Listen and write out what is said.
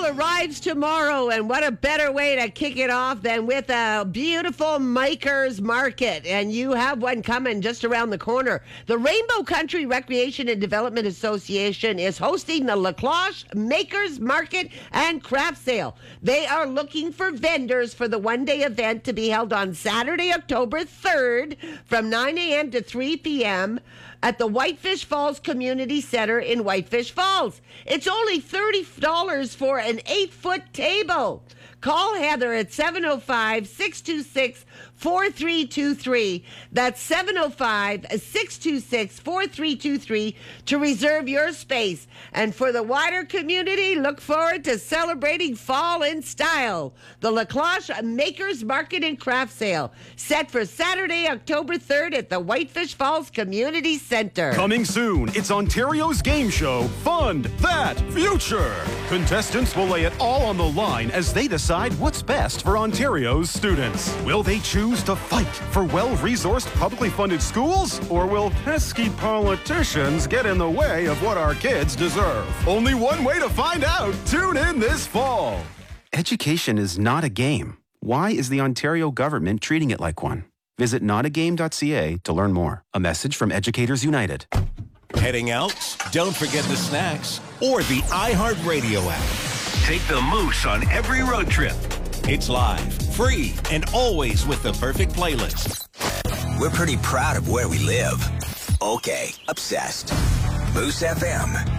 arrives tomorrow, and what a better way to kick it off than with a beautiful Makers Market. And you have one coming just around the corner. The Rainbow Country Recreation and Development Association is hosting the La Cloche Makers Market and Craft Sale. They are looking for vendors for the one-day event to be held on Saturday, October 3rd from 9 a.m. to 3 p.m. at the Whitefish Falls Community Center in Whitefish Falls. It's only $30 for an 8-foot table. Call Heather at 705-626-4323. That's 705-626-4323 to reserve your space. And for the wider community, look forward to celebrating fall in style. The La Cloche Makers Market and Craft Sale, set for Saturday, October 3rd at the Whitefish Falls Community Center. Coming soon, it's Ontario's game show, Fund That Future. Contestants will lay it all on the line as they decide what's best for Ontario's students. Will they choose to fight for well-resourced, publicly funded schools? Or will pesky politicians get in the way of what our kids deserve? Only one way to find out. Tune in this fall. Education is not a game. Why is the Ontario government treating it like one? Visit notagame.ca to learn more. A message from Educators United. Heading out? Don't forget the snacks or the iHeartRadio app. Take the Moose on every road trip. It's live, free, and always with the perfect playlist. We're pretty proud of where we live. Okay, obsessed. Moose FM.